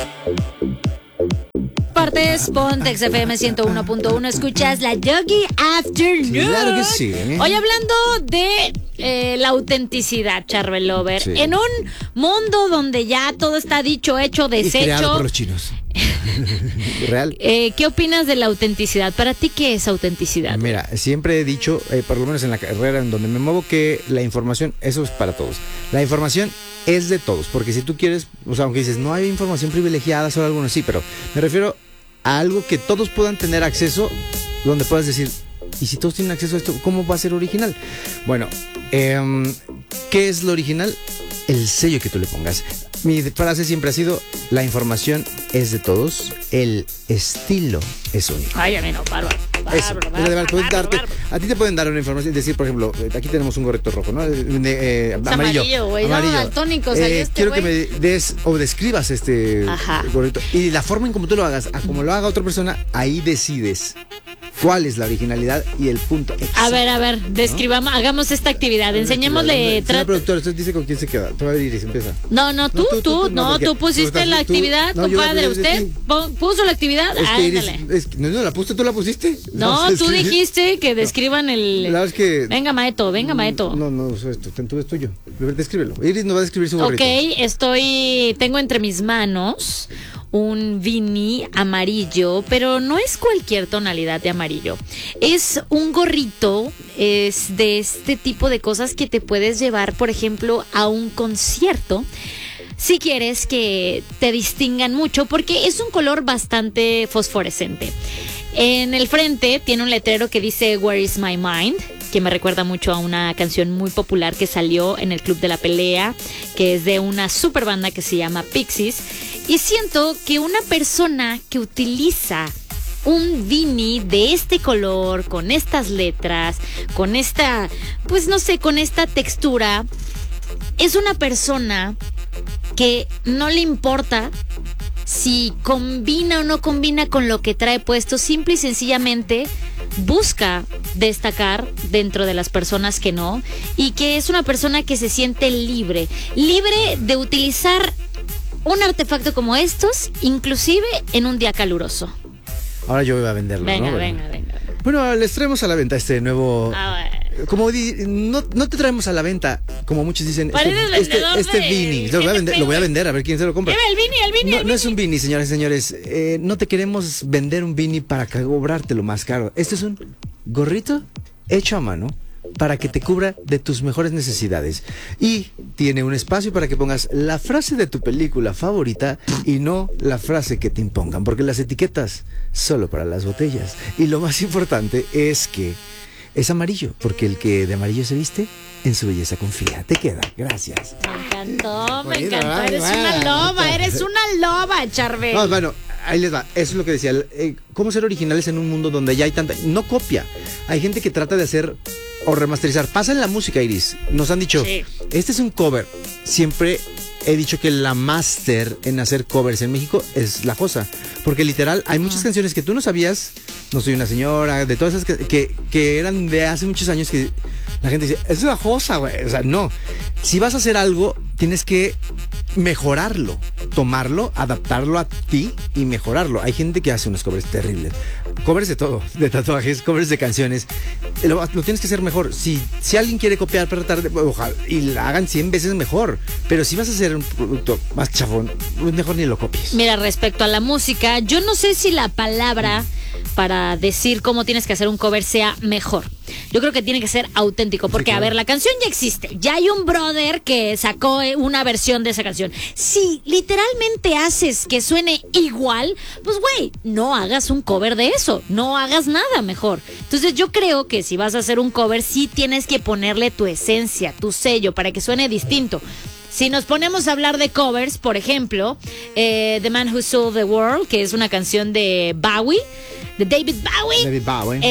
Partes, Pontex FM 101.1, escuchas la Doggy Afternoon. Claro que sí. Hoy hablando de la autenticidad, Charbel Lover, Sí. en un mundo donde ya todo está dicho, hecho, Y creado deshecho. por los chinos. Real. ¿Qué opinas de la autenticidad? ¿Para ti qué es autenticidad? Mira, siempre he dicho, por lo menos en la carrera en donde me muevo, que la información, eso es para todos. La información es de todos, porque si tú quieres, o sea, aunque dices, no hay información privilegiada, solo algunos sí, pero me refiero a algo que todos puedan tener acceso, donde puedas decir, y si todos tienen acceso a esto, ¿cómo va a ser original? Bueno, ¿qué es lo original? El sello que tú le pongas. Mi frase siempre ha sido, la información es de todos, el estilo es único. Ay, a mí no, bárbaro. Eso. A ti te pueden dar una información, decir, por ejemplo, aquí tenemos un gorrito rojo, ¿no? Amarillo, güey. No, daltónico, salió este quiero güey. que me des o describas este Ajá. gorrito. Y la forma en como tú lo hagas, a como lo haga otra persona, ahí decides cuál es la originalidad y el punto exacto. A ver, describamos, hagamos esta actividad, enseñémosle. Señor productor, usted dice con quién se queda. Te va a ir y se empieza. No, tú pusiste la actividad, compadre. Usted puso la actividad. Ándale. No, la pusiste, tú la pusiste. No, tú dijiste que describan el. La verdad es que. Venga, Maeto. No, esto es tuyo. Descríbelo. Iris nos va a describir su gorrito. Ok, tengo entre mis manos un Vini amarillo, pero no es cualquier tonalidad de amarillo. Es un gorrito, es de este tipo de cosas que te puedes llevar, por ejemplo, a un concierto. Si quieres que te distingan mucho, porque es un color bastante fosforescente. En el frente tiene un letrero que dice Where is my mind, que me recuerda mucho a una canción muy popular que salió en el Club de la Pelea, que es de una super banda que se llama Pixies. Y siento que una persona que utiliza un Vini de este color, con estas letras, con esta, pues no sé, con esta textura, es una persona que no le importa si combina o no combina con lo que trae puesto, simple y sencillamente busca destacar dentro de las personas que no, y que es una persona que se siente libre de utilizar un artefacto como estos, inclusive en un día caluroso. Ahora yo voy a venderlo, venga, ¿no? Venga. Bueno, les traemos a la venta este nuevo. Como no te traemos a la venta, como muchos dicen, este Vini. Lo voy a vender, a ver quién se lo compra. El Vini. No es un Vini, señoras y señores. No te queremos vender un Vini para cobrártelo más caro. Este es un gorrito hecho a mano para que te cubra de tus mejores necesidades. Y tiene un espacio para que pongas la frase de tu película favorita y no la frase que te impongan, porque las etiquetas solo para las botellas. Y lo más importante es que es amarillo, porque el que de amarillo se viste, en su belleza confía. Te queda. Gracias. Me encantó. Eres una loba, Charbel. No, bueno, ahí les va. Eso es lo que decía. ¿Cómo ser originales en un mundo donde ya hay tanta... No copia. Hay gente que trata de hacer o remasterizar. Pasa en la música, Iris. Nos han dicho, sí, este es un cover. Siempre he dicho que la máster en hacer covers en México es La Josa. Porque literal, hay muchas canciones que tú no sabías. No soy una señora, de todas esas que eran de hace muchos años, que la gente dice, es La Josa, güey. O sea, no. Si vas a hacer algo, tienes que mejorarlo, tomarlo, adaptarlo a ti y mejorarlo. Hay gente que hace unos covers terribles. Covers de todo, de tatuajes, covers de canciones. Lo tienes que hacer mejor. Si alguien quiere copiar, tratar de, ojalá, y la hagan 100 veces mejor. Pero si vas a hacer un producto más chafón, mejor ni lo copies. Mira, respecto a la música, yo no sé si la palabra para decir cómo tienes que hacer un cover sea mejor. Yo creo que tiene que ser auténtico, porque, sí, claro, a ver, la canción ya existe. Ya hay un brother que sacó una versión de esa canción. Si literalmente haces que suene igual, pues güey, no hagas un cover de eso. No hagas nada mejor. Entonces yo creo que si vas a hacer un cover, sí tienes que ponerle tu esencia, tu sello, para que suene distinto. Si nos ponemos a hablar de covers, por ejemplo, The Man Who Sold the World, que es una canción de Bowie, de David Bowie.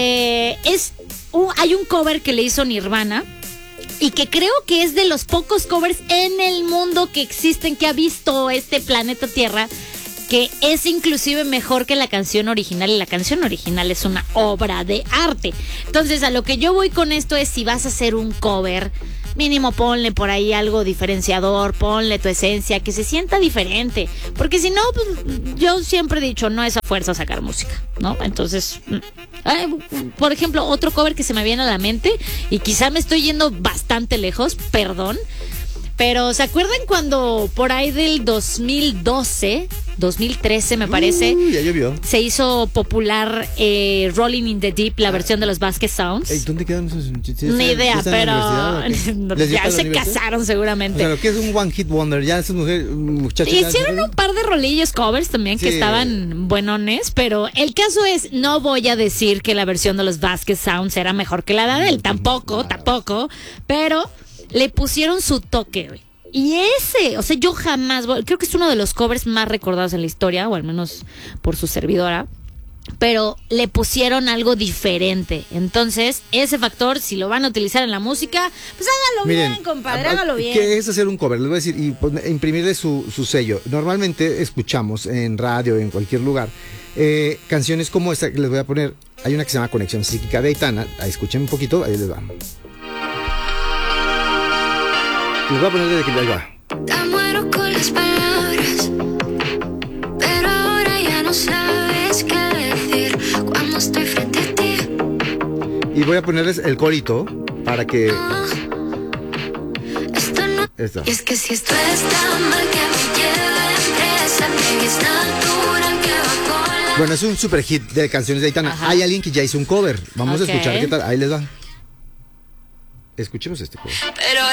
Hay un cover que le hizo Nirvana y que creo que es de los pocos covers en el mundo que existen, que ha visto este planeta Tierra, que es inclusive mejor que la canción original, y la canción original es una obra de arte. Entonces, a lo que yo voy con esto es, si vas a hacer un cover, mínimo ponle por ahí algo diferenciador, ponle tu esencia, que se sienta diferente. Porque si no, pues yo siempre he dicho, no es a fuerza sacar música, ¿no? Entonces, por ejemplo, otro cover que se me viene a la mente, y quizá me estoy yendo bastante lejos, perdón, pero ¿se acuerdan cuando por ahí del 2013 me parece, ya llovió. se hizo popular Rolling in the Deep, la versión de los Vasquez Sounds? ¿Dónde quedan esos? Ni idea, pero ya se casaron casaron seguramente. O sea, lo que es un one hit wonder, ya esas muchachas. Hicieron un par de rolillos covers también que estaban buenones, pero el caso es, no voy a decir que la versión de los Vasquez Sounds era mejor que la de Adele, tampoco, pero le pusieron su toque, güey. Y ese, o sea, yo jamás, creo que es uno de los covers más recordados en la historia, o al menos por su servidora, pero le pusieron algo diferente. Entonces, ese factor, si lo van a utilizar en la música, pues hágalo bien, compadre, hágalo bien. ¿Qué es hacer un cover? Les voy a decir, y imprimirle su sello. Normalmente escuchamos en radio, en cualquier lugar, canciones como esta que les voy a poner. Hay una que se llama Conexión Psíquica de Aitana. Ahí escuchen un poquito, ahí les va. Les voy a poner desde que ahí va. Te muero con las palabras, pero ahora ya no sabes qué decir cuando estoy frente a ti. Y voy a ponerles el corito para que... Esto no... Esto. Y es que si esto es tan mal que me lleve presa, que es natural que va con la... Bueno, es un super hit de canciones de Aitana. Ajá. Hay alguien que ya hizo un cover. Vamos Ok. a escuchar qué tal. Ahí les va. Escuchemos este cover. Pero